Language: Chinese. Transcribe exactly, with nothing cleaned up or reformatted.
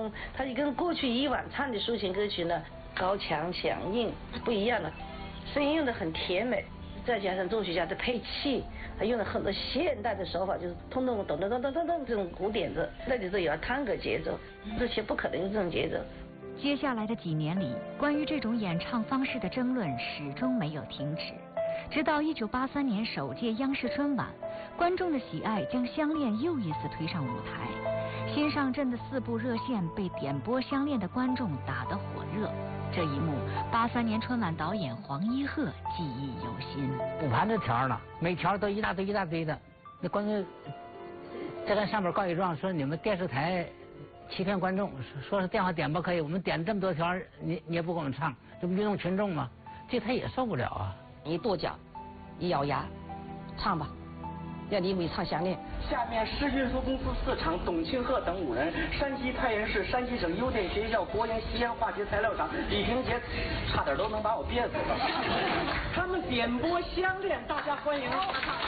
中，它就跟过去以往唱的抒情歌曲呢高强强硬不一样了，声音用的很甜美，再加上作曲家的配器，还用了很多现代的手法，就是通通咚咚咚咚咚咚这种鼓点子，那就是有探戈节奏，之前不可能有这种节奏。 接下来的几年里，关于这种演唱方式的争论始终没有停止。直到一九八三年首届央视春晚，观众的喜爱将《相恋》又一次推上舞台。新上阵的四部热线被点播《相恋》的观众打得火热。这一幕，八三年春晚导演黄一鹤记忆犹新。 五盘的条呢，每条都一大堆一大堆的，那观众在跟上面告一状，说你们电视台欺骗观众，说是电话点播可以，我们点这么多条，你你也不给我们唱，这不愚弄群众吗？这他也受不了啊！ 一跺脚，一咬牙，唱吧，要你为唱《相恋》。 下面市运输公司四厂董庆鹤等五人，山西太原市山西省邮电学校国营西安化学材料厂李平杰，差点都能把我憋死了。他们点播《相恋》，大家欢迎。